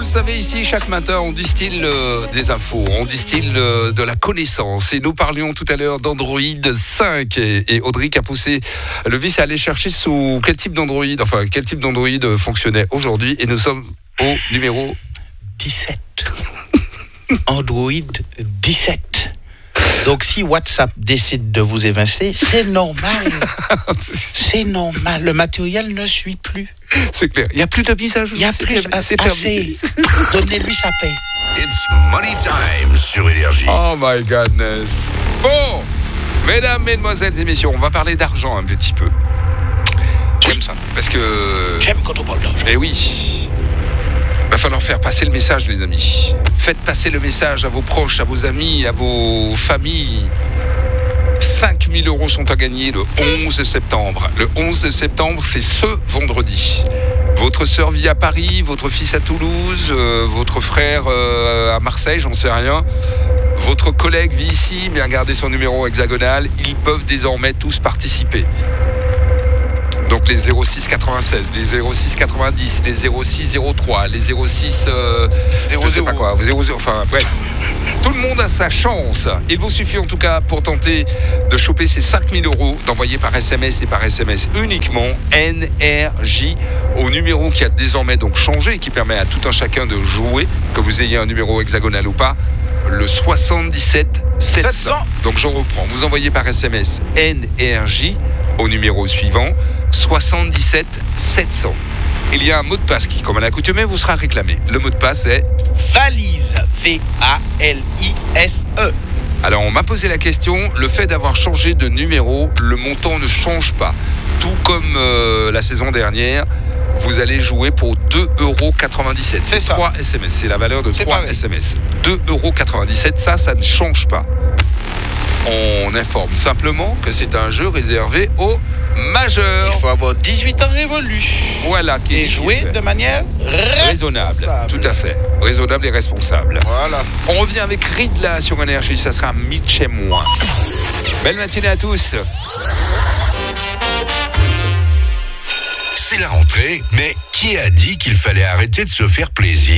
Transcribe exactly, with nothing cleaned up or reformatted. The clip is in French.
savez, ici, chaque matin, on distille euh, des infos, on distille euh, de la connaissance. Et nous parlions tout à l'heure d'Android cinq. Et, et Audrey a poussé le vice à aller chercher sous quel type d'Android, enfin, quel type d'Android fonctionnait aujourd'hui. Et nous sommes au numéro dix-sept. Android dix-sept. Donc si WhatsApp décide de vous évincer, c'est normal. C'est normal. Le matériel ne suit plus. C'est clair. Il n'y a plus de visage. Il n'y a c'est plus terminé, c'est assez. Donnez-lui sa paix. It's money time sur Énergie. Oh my goodness. Bon, mesdames, mesdemoiselles et messieurs, on va parler d'argent un petit peu. J'aime oui. ça. Parce que... J'aime quand on parle d'argent. Eh oui. Va falloir faire passer le message, les amis. Faites passer le message à vos proches, à vos amis, à vos familles. cinq mille euros sont à gagner le onze septembre. Le onze septembre, c'est ce vendredi. Votre sœur vit à Paris, votre fils à Toulouse, euh, votre frère euh, à Marseille, j'en sais rien. Votre collègue vit ici, bien gardez son numéro hexagonal. Ils peuvent désormais tous participer. Donc les zéro six quatre-vingt-seize, les zéro six quatre-vingt-dix, les zéro six zéro trois, les zéro six... Euh, je sais pas quoi, zéro zéro, enfin bref. Tout le monde a sa chance. Il vous suffit en tout cas pour tenter de choper ces cinq mille euros, d'envoyer par S M S et par S M S uniquement N R J au numéro qui a désormais donc changé et qui permet à tout un chacun de jouer, que vous ayez un numéro hexagonal ou pas, le soixante-dix-sept sept cents. Donc j'en reprends, vous envoyez par S M S N R J au numéro suivant, soixante-dix-sept sept cents. Il y a un mot de passe qui, comme à l'accoutumée, vous sera réclamé. Le mot de passe est valise. V A L I S E. Alors, on m'a posé la question, le fait d'avoir changé de numéro, le montant ne change pas. Tout comme euh, la saison dernière, vous allez jouer pour deux euros quatre-vingt-dix-sept. C'est ça. trois S M S, c'est la valeur de c'est trois S M S. deux euros quatre-vingt-dix-sept, ça, ça ne change pas. On informe simplement que c'est un jeu réservé aux majeurs. Il faut avoir dix-huit ans révolus. Voilà. Qui et jouer de manière raisonnable. responsable. Tout à fait. Raisonnable et responsable. Voilà. On revient avec Ridla sur Énergie. Ça sera Mitch et moi. Belle matinée à tous. C'est la rentrée, mais qui a dit qu'il fallait arrêter de se faire plaisir ?